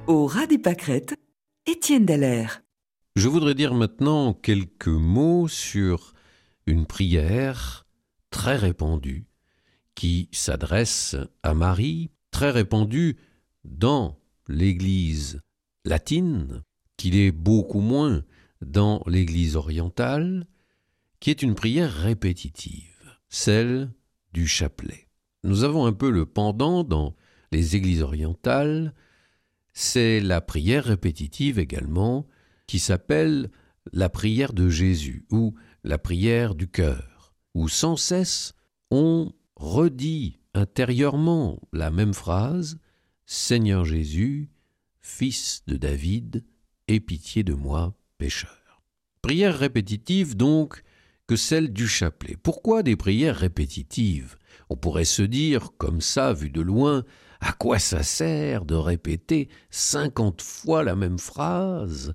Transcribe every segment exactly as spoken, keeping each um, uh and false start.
Au ras des pâquerettes, Étienne Dallaire. Je voudrais dire maintenant quelques mots sur une prière très répandue qui s'adresse à Marie, très répandue dans l'Église latine, qu'il est beaucoup moins dans l'Église orientale, qui est une prière répétitive, celle du chapelet. Nous avons un peu le pendant dans les Églises orientales, c'est la prière répétitive également, qui s'appelle la prière de Jésus ou la prière du cœur, où sans cesse on redit intérieurement la même phrase « Seigneur Jésus, Fils de David, aie pitié de moi, pécheur ». Prière répétitive donc que celle du chapelet. Pourquoi des prières répétitives ? On pourrait se dire, comme ça, vu de loin, à quoi ça sert de répéter cinquante fois la même phrase ?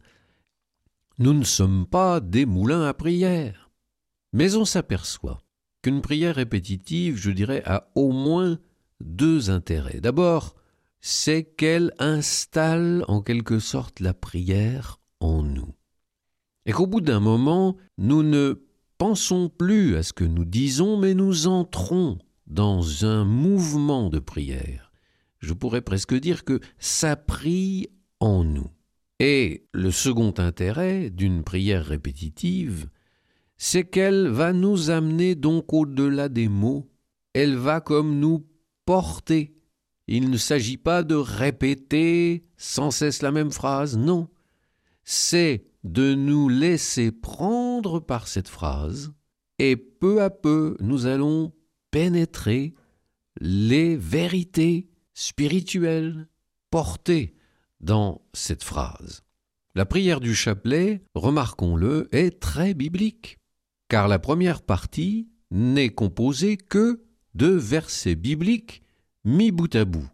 Nous ne sommes pas des moulins à prière. Mais on s'aperçoit qu'une prière répétitive, je dirais, a au moins deux intérêts. D'abord, c'est qu'elle installe en quelque sorte la prière en nous. Et qu'au bout d'un moment, nous ne pensons plus à ce que nous disons, mais nous entrons dans un mouvement de prière. Je pourrais presque dire que ça prie en nous. Et le second intérêt d'une prière répétitive, c'est qu'elle va nous amener donc au-delà des mots. Elle va comme nous porter. Il ne s'agit pas de répéter sans cesse la même phrase, non. C'est de nous laisser prendre par cette phrase et peu à peu nous allons pénétrer les vérités spirituelles portées dans cette phrase. La prière du chapelet, remarquons-le, est très biblique, car la première partie n'est composée que de versets bibliques mis bout à bout.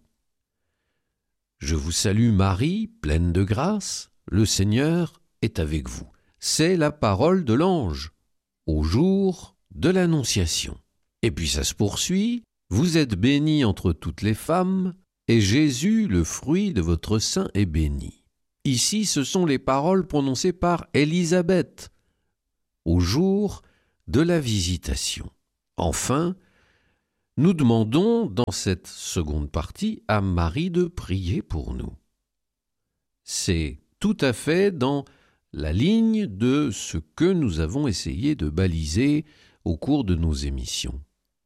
Je vous salue Marie, pleine de grâce, le Seigneur est avec vous. C'est la parole de l'ange au jour de l'Annonciation. Et puis ça se poursuit. Vous êtes bénie entre toutes les femmes, et Jésus, le fruit de votre sein, est béni. Ici, ce sont les paroles prononcées par Élisabeth au jour de la visitation. Enfin, nous demandons dans cette seconde partie à Marie de prier pour nous. C'est tout à fait dans la ligne de ce que nous avons essayé de baliser au cours de nos émissions.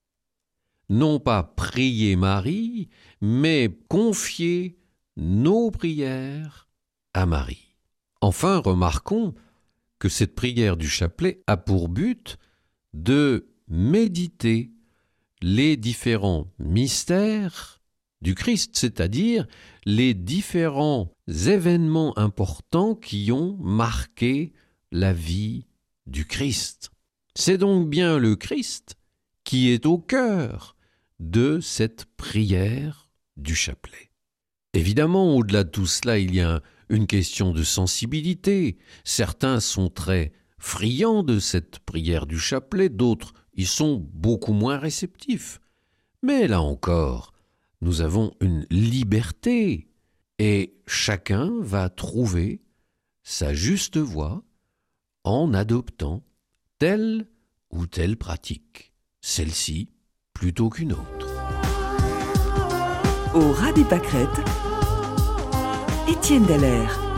Non pas prier Marie, mais confier nos prières à Marie. Enfin, remarquons que cette prière du chapelet a pour but de méditer les différents mystères du Christ, c'est-à-dire les différents événements importants qui ont marqué la vie du Christ. C'est donc bien le Christ qui est au cœur de cette prière du chapelet. Évidemment, au-delà de tout cela, il y a une question de sensibilité. Certains sont très friands de cette prière du chapelet, d'autres y sont beaucoup moins réceptifs. Mais là encore, nous avons une liberté et chacun va trouver sa juste voie en adoptant telle ou telle pratique, celle-ci plutôt qu'une autre. Au ras des pâquerettes, Étienne Dallaire.